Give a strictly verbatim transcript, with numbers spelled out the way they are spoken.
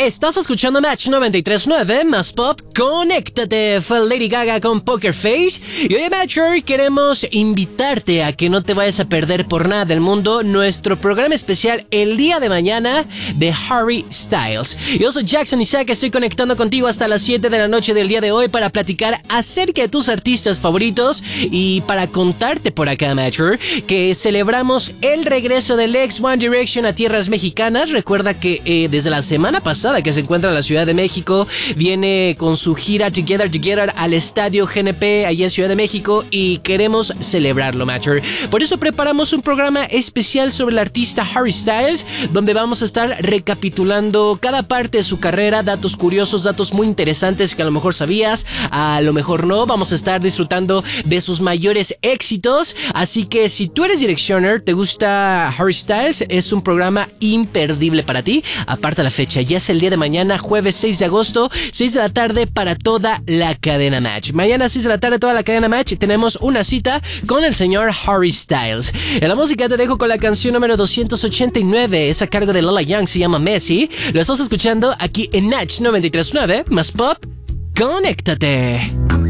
Estás escuchando Match noventa y tres punto nueve, más pop, conéctate. Fue Lady Gaga con Poker Face. Y hoy, Matcher, queremos invitarte a que no te vayas a perder por nada del mundo nuestro programa especial el día de mañana de Harry Styles. Yo soy Jackson Isaac, estoy conectando contigo hasta las siete de la noche del día de hoy para platicar acerca de tus artistas favoritos y para contarte por acá, Matcher, que celebramos el regreso del ex One Direction a tierras mexicanas. Recuerda que eh, desde la semana pasada que se encuentra en la Ciudad de México, viene con su gira Together Together al Estadio G N P allá en Ciudad de México y queremos celebrarlo, Matcher. Por eso preparamos un programa especial sobre el artista Harry Styles, donde vamos a estar recapitulando cada parte de su carrera, datos curiosos, datos muy interesantes que a lo mejor sabías, a lo mejor no. Vamos a estar disfrutando de sus mayores éxitos, así que si tú eres Directioner, te gusta Harry Styles, es un programa imperdible para ti. Aparta la fecha, ya es el día de mañana, jueves seis de agosto, seis de la tarde para toda la cadena Match. Mañana seis de la tarde toda la cadena Match tenemos una cita con el señor Harry Styles. En la música te dejo con la canción número doscientos ochenta y nueve, es a cargo de Lola Young, se llama Messi. Lo estás escuchando aquí en Match noventa y tres punto nueve, más pop, conéctate.